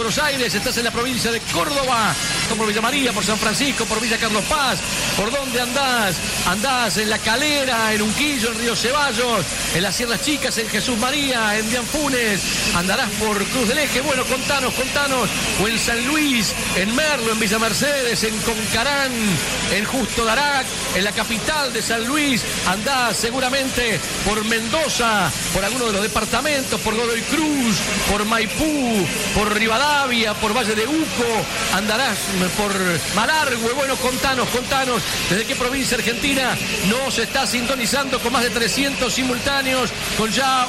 Buenos Aires, estás en la provincia de Córdoba, por Villa María, por San Francisco, por Villa Carlos Paz. ¿Por dónde andás? Andás en La Calera, en Unquillo, en Río Ceballos, en las Sierras Chicas, en Jesús María, en Dianfunes. Andarás por Cruz del Eje. Bueno, contanos. O en San Luis, en Merlo, en Villa Mercedes, en Concarán, en Justo Darac, en la capital de San Luis. Andás seguramente por Mendoza, por alguno de los departamentos, por Godoy Cruz, por Maipú, por Rivadavia, por Valle de Uco. Andarás por Malargüe. Bueno, contanos desde qué provincia argentina nos está sintonizando con más de 300 simultáneos, con ya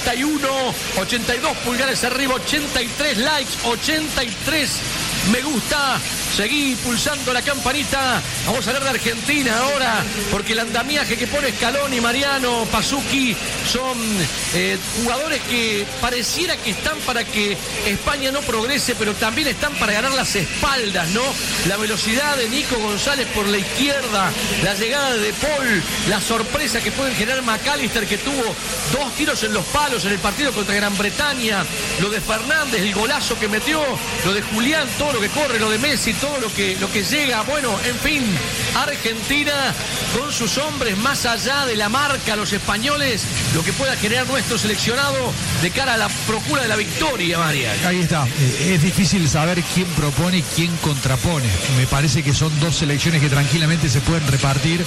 82 pulgares arriba, 83 likes, 83 me gusta. Seguí pulsando la campanita. Vamos a hablar de Argentina ahora, porque el andamiaje que pone Scaloni, Mariano, Pasucci son jugadores que pareciera que están para que España no progrese, pero también están para ganar las espaldas, ¿no? La velocidad de Nico González por la izquierda, la llegada de Paul, la sorpresa que pueden generar McAllister, que tuvo 2 tiros en los palos en el partido contra Gran Bretaña, lo de Fernández, el golazo que metió, lo de Julián, todo lo que corre, lo de Messi, todo lo que llega. Bueno, en fin, Argentina con sus hombres más allá de la marca, los españoles, lo que pueda generar nuestro seleccionado de cara a la procura de la victoria, María. Ahí está. Es difícil saber quién propone y quién contrapone. Me parece que son dos selecciones que tranquilamente se pueden repartir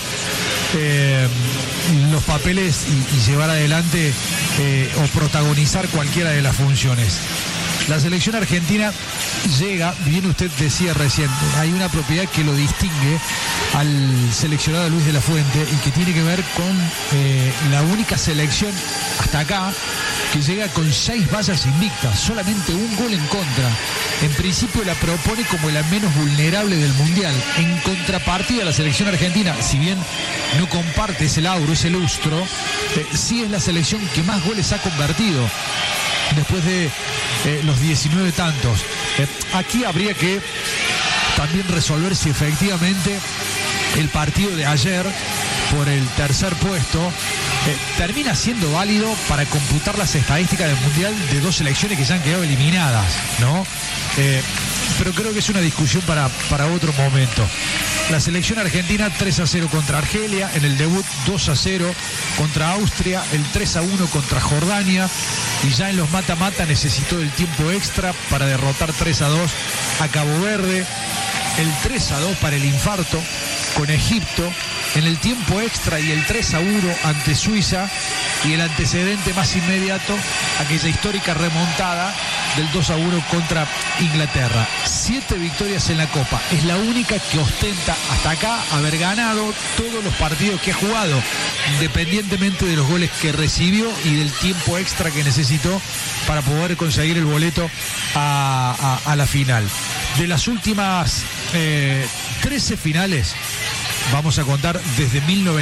los papeles y llevar adelante o protagonizar cualquiera de las funciones. La selección argentina llega, bien usted decía recién, hay una propiedad que lo distingue al seleccionado Luis de la Fuente y que tiene que ver con la única selección hasta acá que llega con 6 vallas invictas, solamente un gol en contra. En principio la propone como la menos vulnerable del Mundial. En contrapartida, la selección argentina, si bien no comparte ese lauro, ese lustro, sí es la selección que más goles ha convertido después de los 19 tantos. Aquí habría que también resolver si efectivamente el partido de ayer por el tercer puesto termina siendo válido para computar las estadísticas del Mundial de dos selecciones que ya han quedado eliminadas, ¿no? Pero creo que es una discusión para otro momento. La selección argentina 3-0 contra Argelia, en el debut 2-0 contra Austria, el 3-1 contra Jordania, y ya en los mata-mata necesitó el tiempo extra para derrotar 3-2 a Cabo Verde, el 3-2 para el infarto con Egipto, en el tiempo extra y el 3-1 ante Suiza, y el antecedente más inmediato, aquella histórica remontada del 2-1 contra Inglaterra. 7 victorias en la Copa. Es la única que ostenta hasta acá haber ganado todos los partidos que ha jugado, independientemente de los goles que recibió y del tiempo extra que necesitó para poder conseguir el boleto a la final. De las últimas 13 finales, vamos a contar desde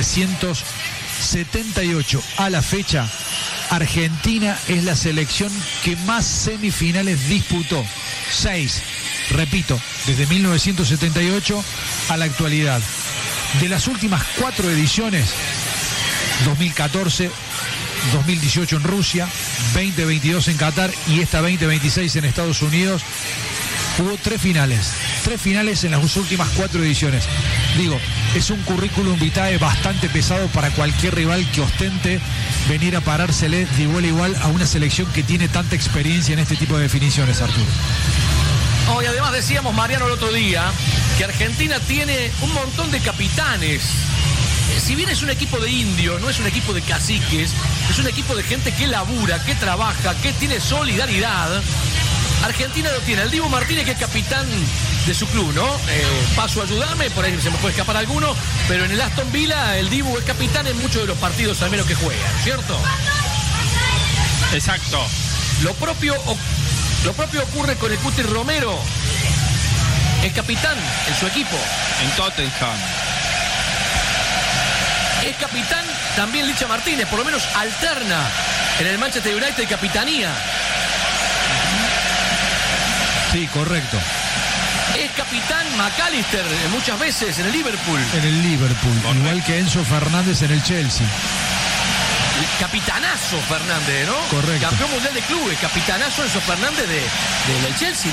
1978 a la fecha, Argentina es la selección que más semifinales disputó. 6, repito, desde 1978 a la actualidad. De las últimas 4 ediciones, 2014, 2018 en Rusia, 2022 en Qatar y esta 2026 en Estados Unidos, hubo 3 finales. 3 finales en las últimas 4 ediciones. Digo, es un currículum vitae bastante pesado para cualquier rival que ostente venir a parársele de igual a igual a una selección que tiene tanta experiencia en este tipo de definiciones, Arturo. Y además decíamos, Mariano, el otro día, que Argentina tiene un montón de capitanes. Si bien es un equipo de indios, no es un equipo de caciques, es un equipo de gente que labura, que trabaja, que tiene solidaridad. Argentina lo tiene. El Dibu Martínez, que es capitán de su club, ¿no? Paso, ayúdame, por ahí se me puede escapar alguno, pero en el Aston Villa el Dibu es capitán en muchos de los partidos al menos que juega, ¿cierto? Exacto. Lo propio ocurre con el Cuti Romero. Es capitán en su equipo. En Tottenham. Es capitán también Licha Martínez, por lo menos alterna en el Manchester United capitanía. Sí, correcto. Es capitán McAllister muchas veces en el Liverpool. En el Liverpool, correcto. Igual que Enzo Fernández en el Chelsea. Capitanazo Fernández, ¿no? Correcto. Campeón mundial de clubes, capitanazo Enzo Fernández del Chelsea.